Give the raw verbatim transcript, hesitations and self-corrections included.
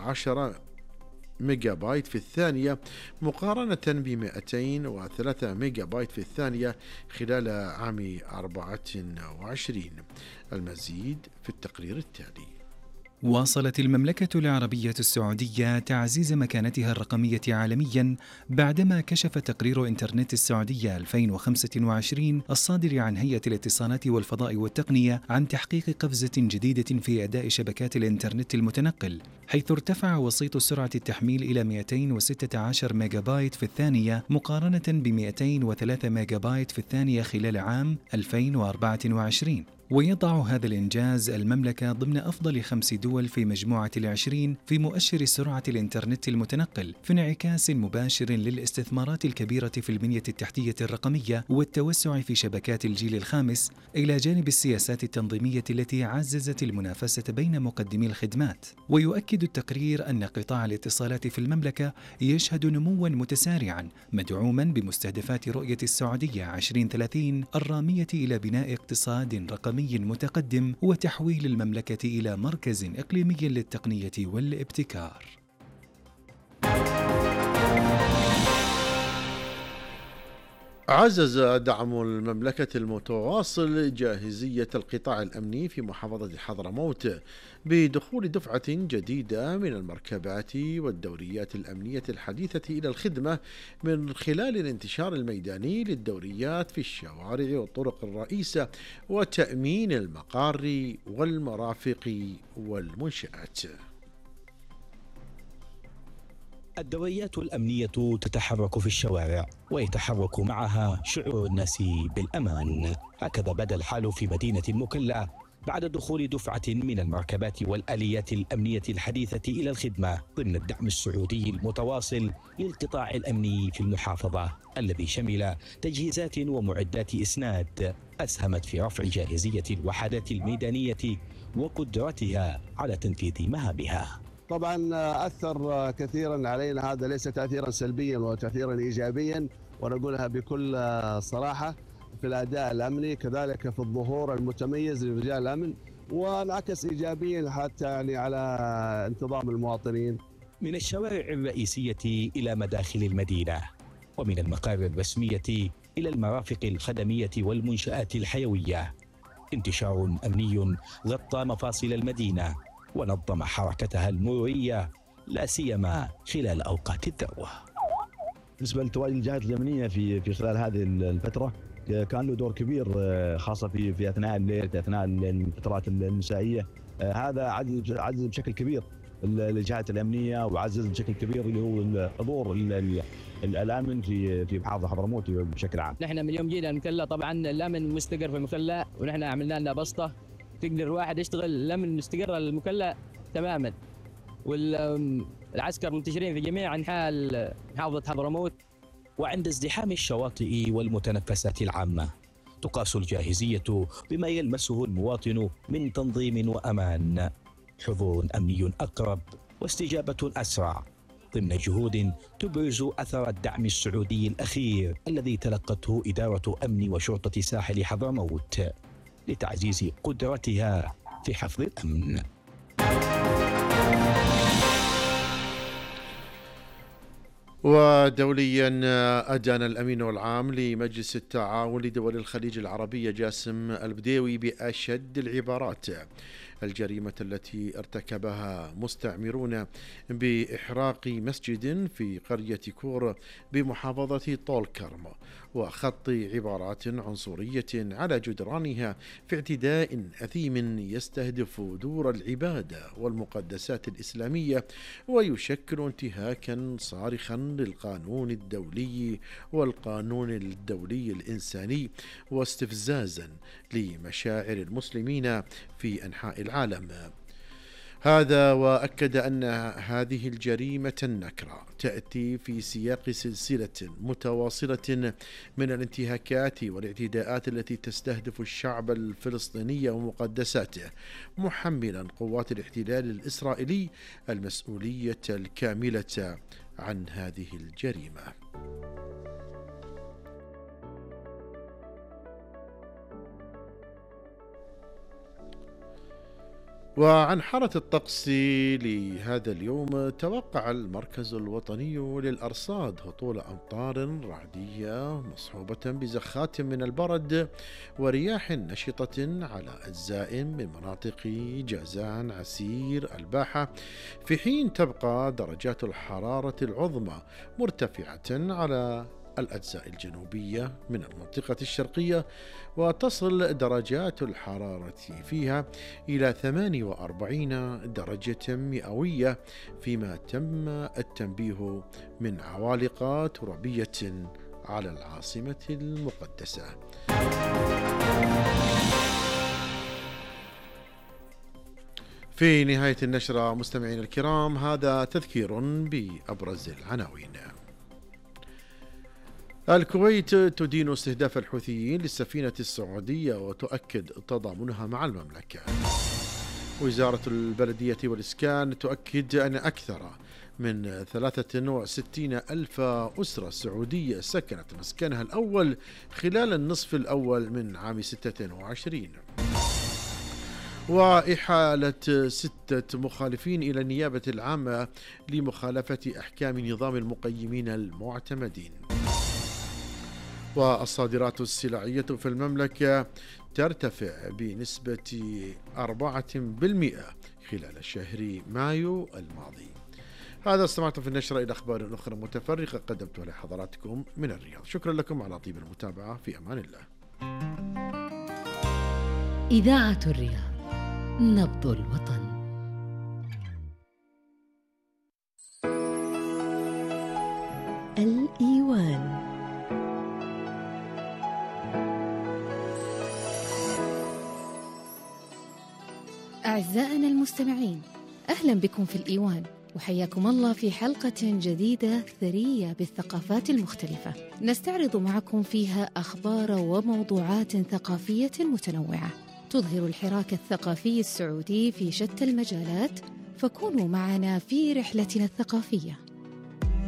عشرة ميجا بايت في الثانية مقارنة ب مئتين وثلاثة ميجا بايت في الثانية خلال عام أربعة وعشرين. المزيد في التقرير التالي. واصلت المملكة العربية السعودية تعزيز مكانتها الرقمية عالمياً بعدما كشف تقرير إنترنت السعودية ألفين وخمسة وعشرين الصادر عن هيئة الاتصالات والفضاء والتقنية عن تحقيق قفزة جديدة في أداء شبكات الإنترنت المتنقل، حيث ارتفع وسيط سرعة التحميل إلى مئتين وستة عشر ميجا بايت في الثانية مقارنة ب مئتين وثلاثة ميجا بايت في الثانية خلال عام ألفين وأربعة وعشرين. ويضع هذا الإنجاز المملكة ضمن أفضل خمس دول في مجموعة العشرين في مؤشر سرعة الإنترنت المتنقل، في انعكاس مباشر للاستثمارات الكبيرة في البنية التحتية الرقمية والتوسع في شبكات الجيل الخامس، إلى جانب السياسات التنظيمية التي عززت المنافسة بين مقدمي الخدمات. ويؤكد التقرير أن قطاع الاتصالات في المملكة يشهد نمواً متسارعاً مدعوماً بمستهدفات رؤية السعودية عشرين ثلاثين الرامية إلى بناء اقتصاد رقمي متقدم وتحويل المملكة إلى مركز إقليمي للتقنية والابتكار. عزز دعم المملكة المتواصل جاهزية القطاع الأمني في محافظة حضرموت بدخول دفعة جديدة من المركبات والدوريات الأمنية الحديثة إلى الخدمة من خلال الانتشار الميداني للدوريات في الشوارع والطرق الرئيسة وتأمين المقار والمرافق والمنشآت. الدوريات الأمنية تتحرك في الشوارع ويتحرك معها شعور الناس بالأمان. هكذا بدا الحال في مدينة المكلا بعد دخول دفعة من المركبات والآليات الأمنية الحديثة إلى الخدمة ضمن الدعم السعودي المتواصل للقطاع الأمني في المحافظة، الذي شمل تجهيزات ومعدات إسناد أسهمت في رفع جاهزية الوحدات الميدانية وقدرتها على تنفيذ مهامها. طبعا أثر كثيرا علينا، هذا ليس تأثيرا سلبيا وتأثيرا إيجابيا، ونقولها بكل صراحة، في الأداء الأمني كذلك في الظهور المتميز لرجال الأمن، وانعكس إيجابيا حتى يعني على انتظام المواطنين. من الشوارع الرئيسية إلى مداخل المدينة، ومن المقار الرسمية إلى المرافق الخدمية والمنشآت الحيوية، انتشار أمني غطى مفاصل المدينة ونظم حركتها المرورية لا سيما خلال أوقات الذروة. بالنسبة لتواجد الجهات الأمنية في في خلال هذه الفترة كان له دور كبير، خاصة في في أثناء الليل، في أثناء الفترات المسائية. هذا عزز عزز بشكل كبير الجهات الأمنية، وعزز بشكل كبير اللي هو حضور الأمن في في محافظة حضرموت بشكل عام. نحن من يوم جينا المكلا طبعا الأمن مستقر في المكلا، ونحن عملنا لنا بسطة تقدر الواحد يشتغل الأمن مستقر المكلا تماما، والعسكر منتشرين في جميع أنحاء محافظة حضرموت. وعند ازدحام الشواطئ والمتنفسات العامة تقاس الجاهزية بما يلمسه المواطن من تنظيم وأمان، حضور أمني أقرب واستجابة أسرع، ضمن جهود تبرز أثر الدعم السعودي الأخير الذي تلقته إدارة أمن وشرطة ساحل حضرموت لتعزيز قدرتها في حفظ الأمن. ودوليا أدان الأمين العام لمجلس التعاون لدول الخليج العربية جاسم البديوي بأشد العبارات الجريمة التي ارتكبها مستعمرون بإحراق مسجد في قرية كور بمحافظة طول كرم، وخط عبارات عنصرية على جدرانها في اعتداء أثيم يستهدف دور العبادة والمقدسات الإسلامية، ويشكل انتهاكا صارخا للقانون الدولي والقانون الدولي الإنساني، واستفزازا لمشاعر المسلمين في أنحاء العالم. هذا وأكد أن هذه الجريمة النكرة تأتي في سياق سلسلة متواصلة من الانتهاكات والاعتداءات التي تستهدف الشعب الفلسطيني ومقدساته، محملا قوات الاحتلال الإسرائيلي المسؤولية الكاملة عن هذه الجريمة. وعن حالة الطقس لهذا اليوم، توقع المركز الوطني للأرصاد هطول أمطار رعدية مصحوبة بزخات من البرد ورياح نشطة على أجزاء من مناطق جازان، عسير، الباحة، في حين تبقى درجات الحرارة العظمى مرتفعة على الأجزاء الجنوبية من المنطقة الشرقية، وتصل درجات الحرارة فيها إلى ثمانية وأربعين درجة مئوية، فيما تم التنبيه من عوالق ترابية على العاصمة المقدسة. في نهاية النشرة مستمعين الكرام، هذا تذكير بأبرز العناوين. الكويت تدين استهداف الحوثيين للسفينة السعودية وتؤكد تضامنها مع المملكة. وزارة البلدية والإسكان تؤكد أن أكثر من ثلاثة وستين ألف أسرة سعودية سكنت مسكنها الأول خلال النصف الأول من عام ستة وعشرين. وإحالة ستة مخالفين إلى النيابة العامة لمخالفة أحكام نظام المقيمين المعتمدين. والصادرات السلعية في المملكة ترتفع بنسبة أربعة بالمئة خلال شهر مايو الماضي. هذا استمعتم في النشرة إلى أخبار أخرى متفرقة قدمتها لحضراتكم من الرياض. شكرا لكم على طيب المتابعة، في أمان الله. إذاعة الرياض، نبض الوطن. الإيوان. أعزائنا المستمعين، أهلا بكم في الإيوان، وحياكم الله في حلقة جديدة ثرية بالثقافات المختلفة، نستعرض معكم فيها أخبار وموضوعات ثقافية متنوعة تظهر الحراك الثقافي السعودي في شتى المجالات، فكونوا معنا في رحلتنا الثقافية.